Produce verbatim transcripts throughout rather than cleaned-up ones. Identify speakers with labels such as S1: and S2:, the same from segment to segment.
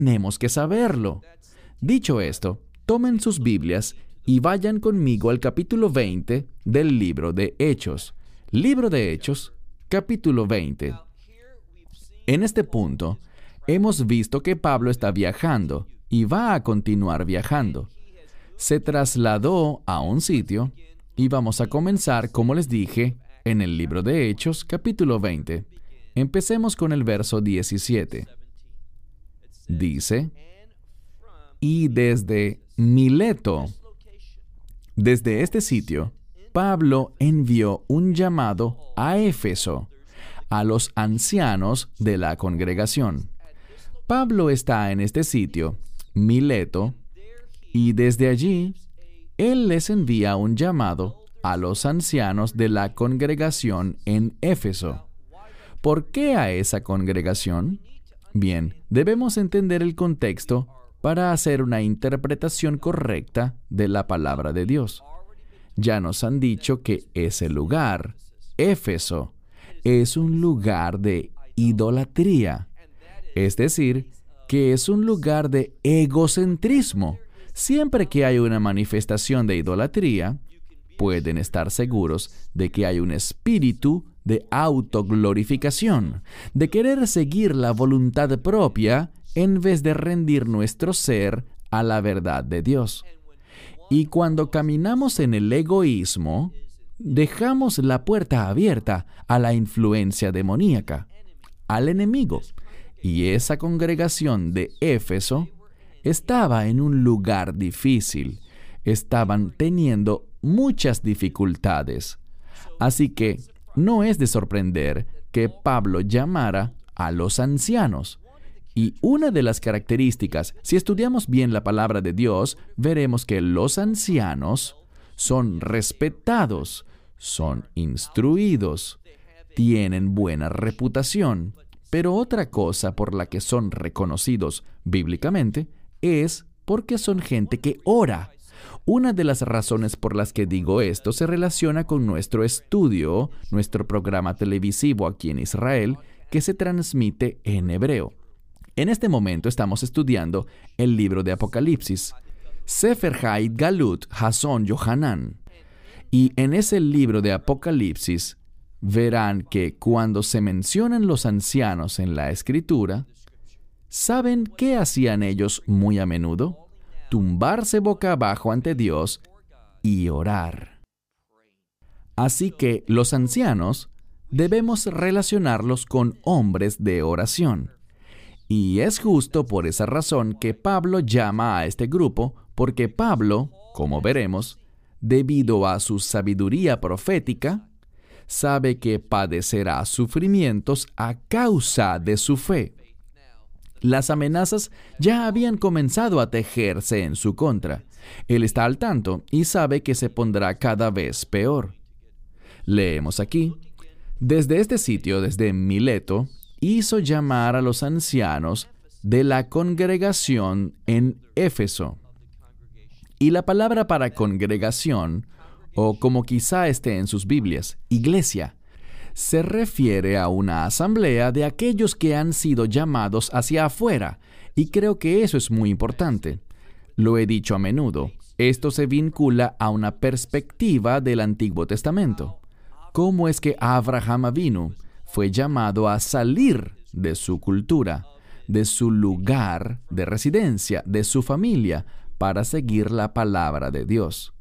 S1: tenemos que saberlo. Dicho esto, tomen sus Biblias y vayan conmigo al capítulo veinte del libro de Hechos. Libro de Hechos, capítulo veinte. En este punto, hemos visto que Pablo está viajando y va a continuar viajando. Se trasladó a un sitio y vamos a comenzar, como les dije, en el libro de Hechos, capítulo veinte. Empecemos con el verso diecisiete. Dice, y desde Mileto, desde este sitio, Pablo envió un llamado a Éfeso, a los ancianos de la congregación. Pablo está en este sitio, Mileto, y desde allí, él les envía un llamado a los ancianos de la congregación en Éfeso. ¿Por qué a esa congregación? Bien, debemos entender el contexto para hacer una interpretación correcta de la palabra de Dios. Ya nos han dicho que ese lugar, Éfeso, es un lugar de idolatría. Es decir, que es un lugar de egocentrismo. Siempre que hay una manifestación de idolatría, pueden estar seguros de que hay un espíritu de autoglorificación, de querer seguir la voluntad propia en vez de rendir nuestro ser a la verdad de Dios. Y cuando caminamos en el egoísmo, dejamos la puerta abierta a la influencia demoníaca, al enemigo. Y esa congregación de Éfeso estaba en un lugar difícil. Estaban teniendo muchas dificultades. Así que no es de sorprender que Pablo llamara a los ancianos. Y una de las características, si estudiamos bien la palabra de Dios, veremos que los ancianos son respetados, son instruidos, tienen buena reputación. Pero otra cosa por la que son reconocidos bíblicamente es porque son gente que ora. Una de las razones por las que digo esto se relaciona con nuestro estudio, nuestro programa televisivo aquí en Israel, que se transmite en hebreo. En este momento estamos estudiando el libro de Apocalipsis, Sefer Hait Galut Hason Yohanan. Y en ese libro de Apocalipsis verán que cuando se mencionan los ancianos en la Escritura, ¿saben qué hacían ellos muy a menudo? Tumbarse boca abajo ante Dios y orar. Así que los ancianos debemos relacionarlos con hombres de oración. Y es justo por esa razón que Pablo llama a este grupo, porque Pablo, como veremos, debido a su sabiduría profética, sabe que padecerá sufrimientos a causa de su fe. Las amenazas ya habían comenzado a tejerse en su contra. Él está al tanto y sabe que se pondrá cada vez peor. Leemos aquí, desde este sitio, desde Mileto, hizo llamar a los ancianos de la congregación en Éfeso. Y la palabra para congregación, o como quizá esté en sus Biblias, iglesia, se refiere a una asamblea de aquellos que han sido llamados hacia afuera, y creo que eso es muy importante. Lo he dicho a menudo, esto se vincula a una perspectiva del Antiguo Testamento. ¿Cómo es que Abraham Avinu fue llamado a salir de su cultura, de su lugar de residencia, de su familia, para seguir la palabra de Dios?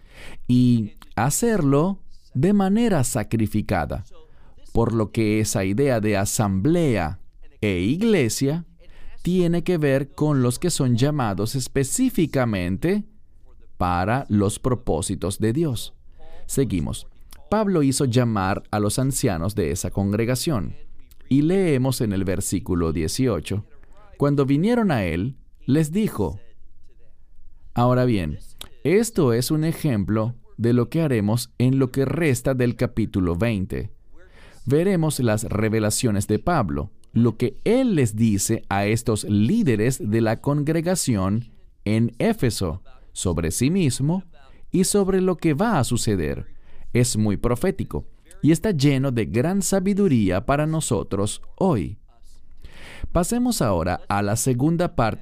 S1: Y hacerlo de manera sacrificada, por lo que esa idea de asamblea e iglesia tiene que ver con los que son llamados específicamente para los propósitos de Dios. Seguimos. Pablo hizo llamar a los ancianos de esa congregación, y leemos en el versículo dieciocho, cuando vinieron a él, les dijo. Ahora bien, esto es un ejemplo de lo que haremos en lo que resta del capítulo veinte. Veremos las revelaciones de Pablo, lo que él les dice a estos líderes de la congregación en Éfeso, sobre sí mismo y sobre lo que va a suceder. Es muy profético y está lleno de gran sabiduría para nosotros hoy. Pasemos ahora a la segunda parte